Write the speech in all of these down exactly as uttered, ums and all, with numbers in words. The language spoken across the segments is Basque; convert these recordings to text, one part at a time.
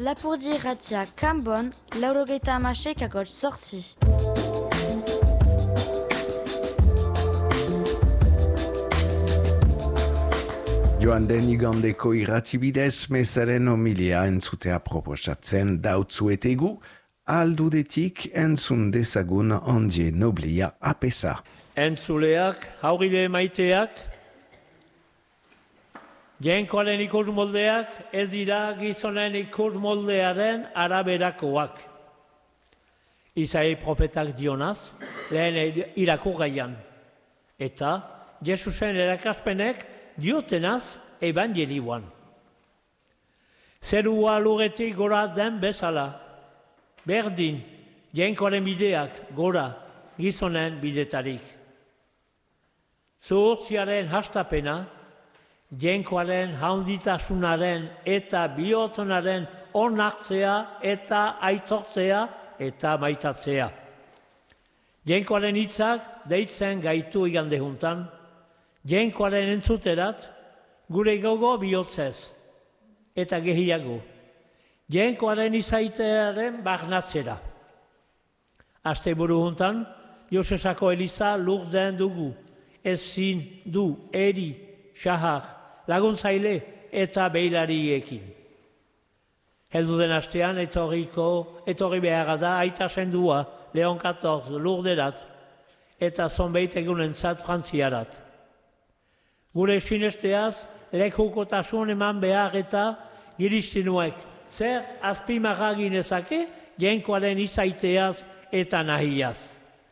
Lapurdi irratia kanbon, laurogeita hamasei kakotx sortzi. Joan den igandeko irratibidez mesaren homilia entzutea proposatzen dautzuetegu, aldudetik entzun dezagun ondie noblia apesa. Entzuleak, hauride maiteak, jenkoaren ikus moldeak ez dira gizonen ikus moldearen araberakoak. Isai profetak dionaz, lehen irakurgaian. Eta Jesusen erakaspenek diotenaz evangelioan. Zerua lurretik gora den bezala, berdin, jenkoaren bideak gora gizonen bidetarik. Zuhurtziaren hastapena, jenkoaren haunditasunaren eta bihotzenaren onartzea eta aitortzea eta maitatzea. Jenkoaren hitzak deitzen gaitu igande juntan, jenkoaren entzuterat gure gogo bihotzez eta gehiago, jenkoaren izaitearen barnatzera. Asteburu juntan, Josesako Eliza lur den dugu, ezin du eri, xahar, laguntzaile eta behilariekin. Heldu den astean etorriko, etorri beharra da aita sendua Leon katorz lurderat eta zonbeit egunentzat frantziarat. Gure sinesteaz lekukotasun eman behar eta giristinuek zer azpimarra ginezake jenkoaren izaiteaz eta nahiaz.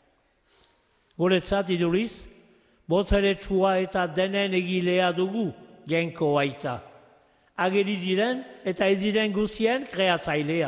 Guretzat iduriz, boteretsua eta denen egilea dugu jenko aita. Ageri diren eta ez diren guztien kreatzailea.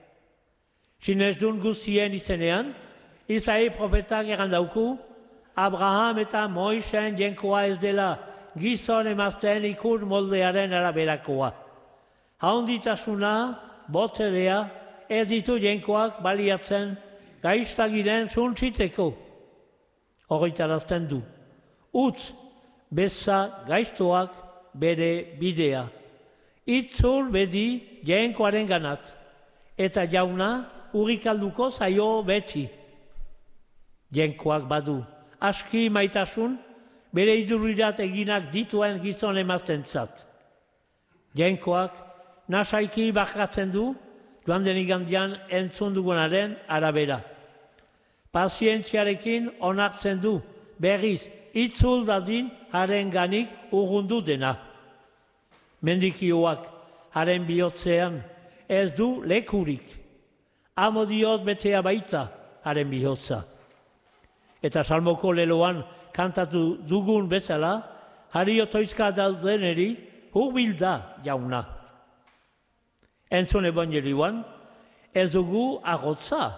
Sinesdun guztien izenean, Isai profetak errandauku, Abraham eta Moisen jenkoa ez dela gizon emazten ikur moldearen araberakoa. Haunditasuna, boterea, ez ditu jenkoak baliatzen gaiztagiren zuntzitzeko. Horretarazten du. Utz, beza gaiztoak bere bidea. Itzul bedi jenkoaren ganat, eta jauna urrikalduko zaio beti. Jenkoak badu, aski maitasun, bere idurirat eginak dituen gizon emaztentzat. Jenkoak nasaiki bakatzen du, joan den igandian entzun dugunaren arabera. Pazientziarekin onartzen du, berriz, itzul dadin haren ganik urrundu dena. Mendikioak haren bihotzean ez du lekurik. Amodiot betea baita haren bihotza. Eta salmoko leloan kantatu dugun bezala, hariotoizka daudeneri hurbil da jauna. Entzun evangelioan ez dugu agotza.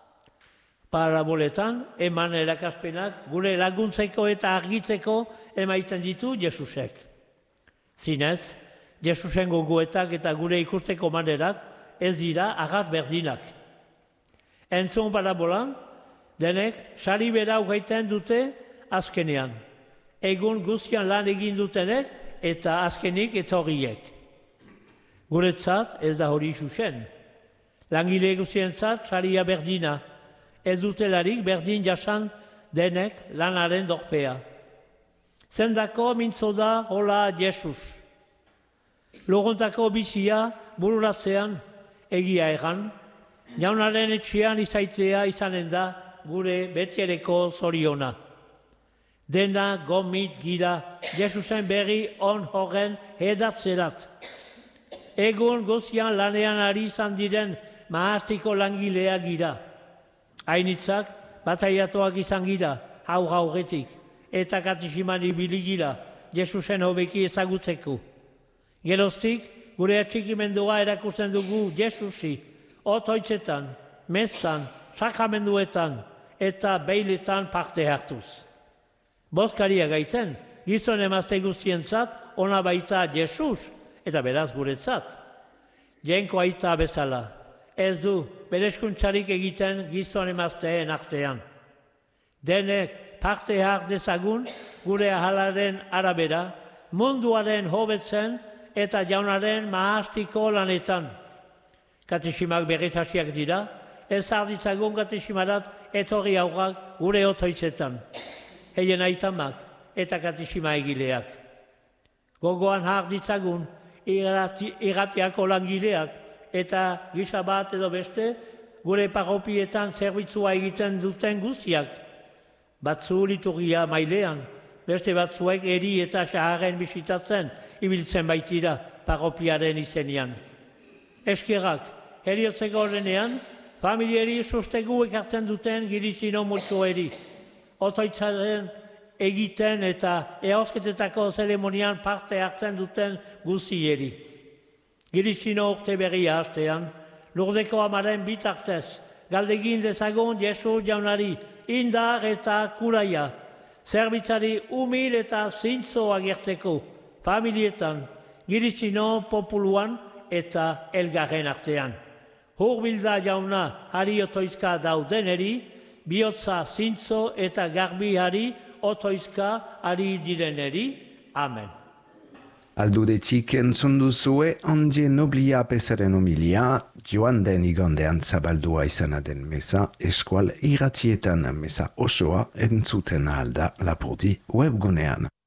Paraboletan eman erakaspenak gure laguntzeko eta argitzeko emaiten ditu Jesusek. Zinez, Jesusen gogoetak eta gure ikusteko manerak ez dira agar berdinak. Entzun parabolan, denek sari bera ugaiten dute azkenean. Egun guztian lan egin dutenek eta azkenik etorriek. Guretzat ez da hori zuzen. Langile guztientzat saria berdina. Ez dutelarik berdin jasan denek lanaren dorpea. Zendako mintzo da hola Jesus. Logontako bizia bururatzean egia egan, jaunaren etxean izaitea izanen da gure betiereko zoriona. Dena gomit gira Jesusen berri on horren edatzerat. Egun guztian lanean ari izan diren mahastiko langilea gira. Hainitzak bataiatoak izan gira, hau gauretik, eta katisiman ibili gira, Jesusen hobeki ezagutzeko. Geroztik, gure atxikimendua erakusten dugu Jesusi, otoitzetan, mezzan, sakramenduetan eta beiletan parte hartuz. Bozkaria gaiten, gizon emazte guztientzat, ona baita Jesus, eta beraz guretzat. Jenko aita bezala. Ez du, bereskuntzarik egiten gizon emazteen artean. Denek parte har dezagun gure ahalaren arabera, munduaren hobetzen eta jaunaren mahastiko lanetan. Katesimak berriz hasiak dira, ez arditzagun katesimarat etorri aurrak gure otoitzetan. Heien aitamak eta katesima egileak. Gogoan har ditzagun irratiako langileak eta gisa bat edo beste gure parropietan zerbitzua egiten duten guztiak. Batzu liturgia mailean, beste batzuek eri eta saharren bisitatzen ibiltzen baitira parropiaren izenian. Eskerrak, heriotzeko horrenean, familiari sustegu ekartzen duten girizino multueri. Otoitzaren egiten eta eosketetako zeremonian parte hartzen duten guzieri. Girizino urte berria hastean, Lurdeko amaren bitartez, galdegin dezagun Jesu jaunari, indar eta kuraia, zerbitzari humil eta zintzo agertzeko, familietan, girizino populuan eta elgarren artean. Hurbilda jauna hari otoizka daudeneri, bihotza zintzo eta garbi hari otoizka ari direneri. Amen. Aldudetik entzun duzue Ondie Noblia pesaren homilia, joan den igandean zabaldua izana den meza, eskual irratietan meza osoa entzuten alda Lapurdi webgunean.